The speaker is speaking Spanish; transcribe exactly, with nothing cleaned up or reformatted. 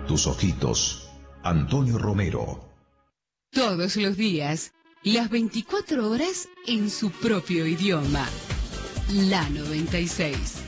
tus ojitos. Antonio Romero. Todos los días, las veinticuatro horas en su propio idioma. La noventa y seis.